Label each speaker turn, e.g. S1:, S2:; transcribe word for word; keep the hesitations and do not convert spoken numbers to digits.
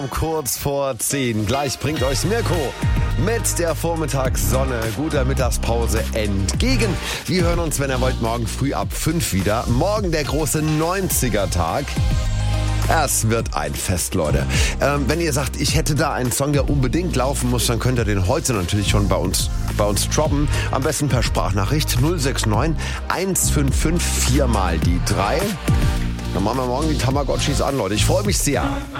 S1: Kurz vor zehn. Gleich bringt euch Mirko mit der Vormittagssonne guter Mittagspause entgegen. Wir hören uns, wenn ihr wollt, morgen früh ab fünf wieder. Morgen der große neunziger-Tag. Es wird ein Fest, Leute. Ähm, wenn ihr sagt, ich hätte da einen Song, der unbedingt laufen muss, dann könnt ihr den heute natürlich schon bei uns, bei uns droppen. Am besten per Sprachnachricht null sechs neun eins fünf fünf vier mal die drei. Dann machen wir morgen die Tamagotchis an, Leute. Ich freue mich sehr.